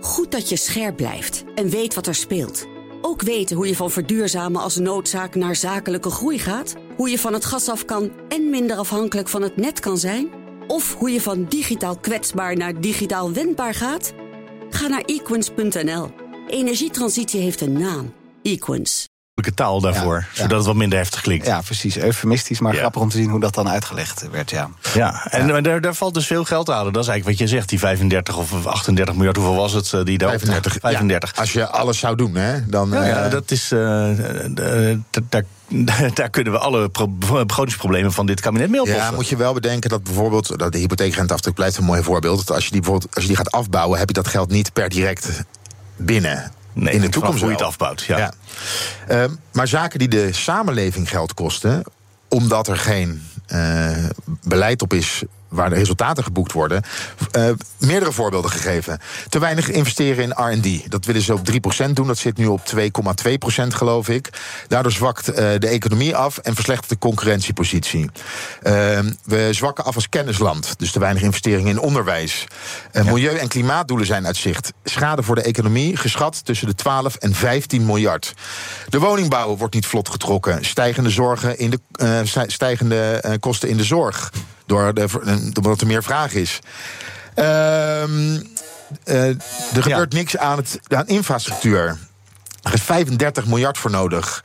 Goed dat je scherp blijft en weet wat er speelt. Ook weten hoe je van verduurzamen als noodzaak naar zakelijke groei gaat. Hoe je van het gas af kan en minder afhankelijk van het net kan zijn. Of hoe je van digitaal kwetsbaar naar digitaal wendbaar gaat. Ga naar equins.nl. Energietransitie heeft een naam. Equins. Taal daarvoor, zodat het wat minder heftig klinkt. Ja, precies. Eufemistisch, maar grappig om te zien hoe dat dan uitgelegd werd, En daar valt dus veel geld te halen. Dat is eigenlijk wat je zegt, die 35 of 38 miljard, hoeveel was het? Die 35. Ja, als je alles zou doen, hè, dan... dat is... Daar kunnen we alle begrotingsproblemen van dit kabinet mee oplossen. Ja, moet je wel bedenken dat bijvoorbeeld de hypotheekrenteaftrek blijft een mooi voorbeeld. Als je die gaat afbouwen, heb je dat geld niet per direct binnen. Nee, in de toekomst hoe je het afbouwt. Ja. Maar zaken die de samenleving geld kosten, omdat er geen beleid op is waar de resultaten geboekt worden, meerdere voorbeelden gegeven. Te weinig investeren in R&D. Dat willen ze op 3% doen. Dat zit nu op 2,2%, geloof ik. Daardoor zwakt de economie af en verslechtert de concurrentiepositie. We zwakken af als kennisland. Dus te weinig investeringen in onderwijs. Milieu- en klimaatdoelen zijn uit zicht. Schade voor de economie geschat tussen de 12 en 15 miljard. De woningbouw wordt niet vlot getrokken. Stijgende kosten in de zorg. Doordat er meer vraag is. Er gebeurt niks aan infrastructuur. Er is 35 miljard voor nodig.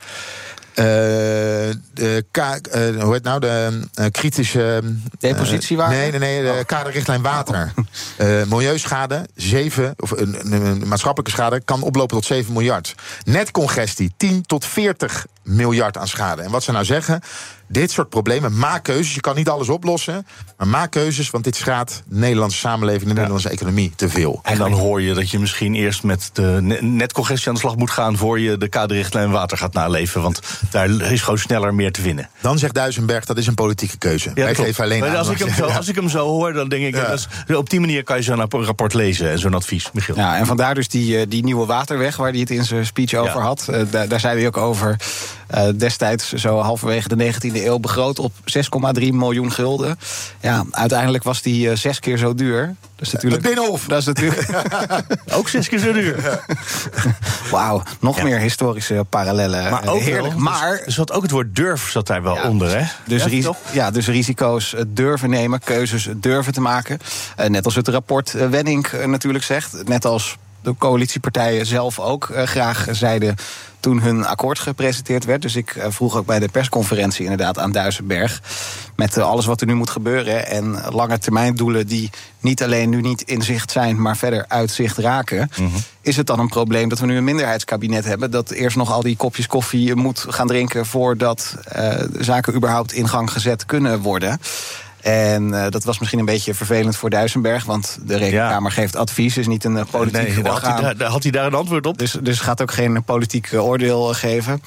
Kritische... Depositiewaarde? Nee, de kaderrichtlijn water. Milieuschade, maatschappelijke schade, kan oplopen tot 7 miljard. Netcongestie, 10 tot 40 miljard aan schade. En wat ze nou zeggen, dit soort problemen, maak keuzes. Je kan niet alles oplossen, maar maak keuzes, want dit schaadt de Nederlandse samenleving, de Nederlandse economie te veel. En dan hoor je dat je misschien eerst met de netcongestie aan de slag moet gaan voor je de kaderrichtlijn water gaat naleven. Want daar is gewoon sneller meer te winnen. Dan zegt Duisenberg, dat is een politieke keuze. Ja, wij geven alleen aan. Als ik hem zo hoor, dan denk ik, op die manier kan je zo'n rapport lezen en zo'n advies, Michiel. Ja, en vandaar dus die nieuwe waterweg waar hij het in zijn speech over had. Daar zei hij ook over. Destijds zo halverwege de 19e eeuw begroot op 6,3 miljoen gulden. Ja, uiteindelijk was die 6 keer zo duur. Dus natuurlijk, het Binnenhof. Dat is natuurlijk ook 6 keer zo duur. Wauw, nog meer historische parallellen. Maar ook heerlijk. Maar er zat ook het woord durf zat daar wel onder, hè? Dus risico's durven nemen, keuzes durven te maken. Net als het rapport Wenning natuurlijk zegt. Net als de coalitiepartijen zelf ook graag zeiden toen hun akkoord gepresenteerd werd. Dus ik vroeg ook bij de persconferentie inderdaad aan Duisenberg, met alles wat er nu moet gebeuren en langetermijndoelen die niet alleen nu niet in zicht zijn, maar verder uit zicht raken. Is het dan een probleem dat we nu een minderheidskabinet hebben, dat eerst nog al die kopjes koffie moet gaan drinken voordat zaken überhaupt in gang gezet kunnen worden? En dat was misschien een beetje vervelend voor Duisenberg, want de Rekenkamer geeft advies, is niet een politiek orgaan. Had hij daar een antwoord op? Dus gaat ook geen politiek oordeel geven.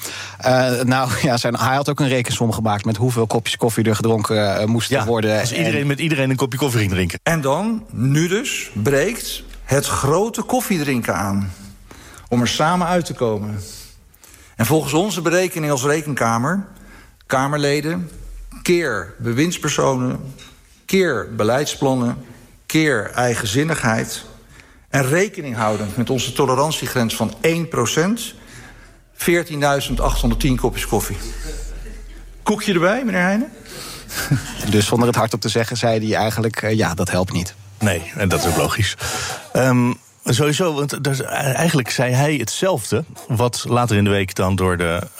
Hij had ook een rekensom gemaakt met hoeveel kopjes koffie er gedronken moesten worden. Als met iedereen een kopje koffie ging drinken. En dan, nu dus, breekt het grote koffiedrinken aan. Om er samen uit te komen. En volgens onze berekening als Rekenkamer, Kamerleden, keer bewindspersonen, keer beleidsplannen, keer eigenzinnigheid en rekening houdend met onze tolerantiegrens van 1%, 14.810 kopjes koffie. Koekje erbij, meneer Heijnen? Dus zonder het hardop te zeggen, zei hij eigenlijk, dat helpt niet. Nee, en dat is ook logisch. Sowieso, want eigenlijk zei hij hetzelfde, wat later in de week dan door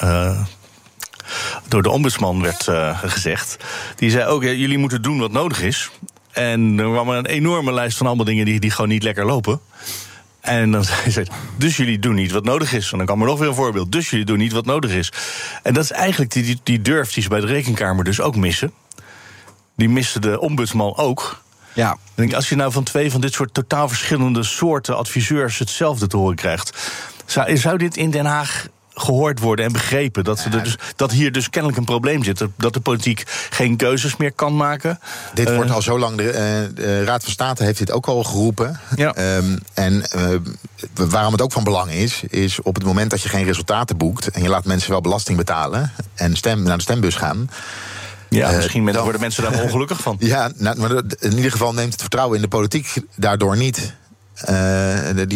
de ombudsman werd gezegd. Die zei ook, jullie moeten doen wat nodig is. En er kwam een enorme lijst van allemaal dingen die gewoon niet lekker lopen. En dan zei ze, dus jullie doen niet wat nodig is. En dan kwam er nog weer een voorbeeld. Dus jullie doen niet wat nodig is. En dat is eigenlijk die durf die ze bij de Rekenkamer dus ook missen. Die missen de ombudsman ook. Ja. Ik denk, als je nou van 2 van dit soort totaal verschillende soorten adviseurs hetzelfde te horen krijgt, zou dit in Den Haag gehoord worden en begrepen dat hier dus kennelijk een probleem zit, dat de politiek geen keuzes meer kan maken. Dit wordt al zo lang, de Raad van State heeft dit ook al geroepen. Ja. Waarom het ook van belang is op het moment dat je geen resultaten boekt en je laat mensen wel belasting betalen en naar de stembus gaan. Ja, misschien worden mensen daar ongelukkig van. Ja, maar in ieder geval neemt het vertrouwen in de politiek daardoor niet.